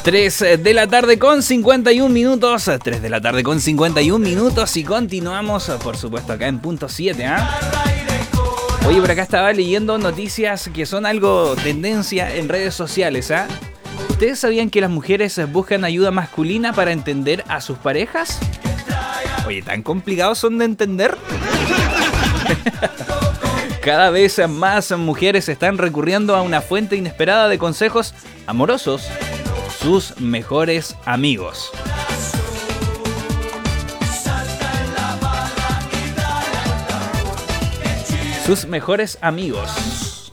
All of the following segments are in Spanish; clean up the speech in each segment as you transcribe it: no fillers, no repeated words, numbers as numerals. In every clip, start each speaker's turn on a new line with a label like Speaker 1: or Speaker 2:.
Speaker 1: 3 de la tarde con 51 minutos. 3 de la tarde con 51 minutos y continuamos, por supuesto, acá en punto 7, Oye, por acá estaba leyendo noticias que son algo tendencia en redes sociales, ¿Ustedes sabían que las mujeres buscan ayuda masculina para entender a sus parejas? Oye, ¿tan complicados son de entender? Cada vez más mujeres están recurriendo a una fuente inesperada de consejos amorosos: sus mejores amigos. Sus mejores amigos.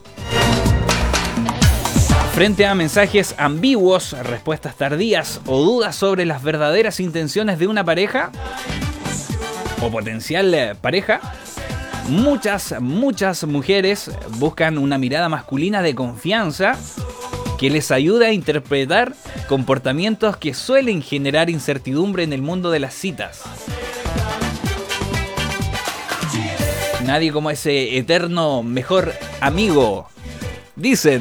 Speaker 1: Frente a mensajes ambiguos, respuestas tardías o dudas sobre las verdaderas intenciones de una pareja o potencial pareja, muchas mujeres buscan una mirada masculina de confianza que les ayude a interpretar comportamientos que suelen generar incertidumbre en el mundo de las citas. Nadie como ese eterno mejor amigo, dicen.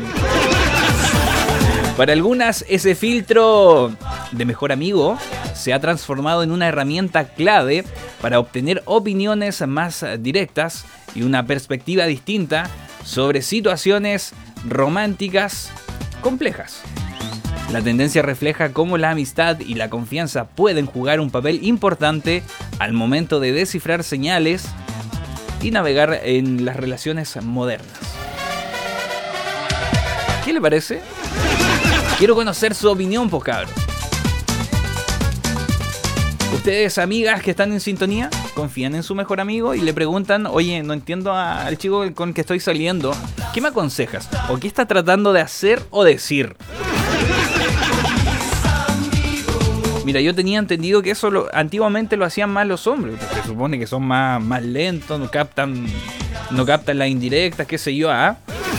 Speaker 1: Para algunas, ese filtro de mejor amigo se ha transformado en una herramienta clave para obtener opiniones más directas y una perspectiva distinta sobre situaciones románticas complejas. La tendencia refleja cómo la amistad y la confianza pueden jugar un papel importante al momento de descifrar señales y navegar en las relaciones modernas. ¿Qué le parece? Quiero conocer su opinión, pues, cabrón. Ustedes, amigas que están en sintonía, confían en su mejor amigo y le preguntan: oye, no entiendo al chico con el que estoy saliendo, ¿qué me aconsejas? ¿O qué está tratando de hacer o decir? Mira, yo tenía entendido que eso antiguamente lo hacían más los hombres, porque se supone que son más lentos, no captan las indirectas, qué sé yo,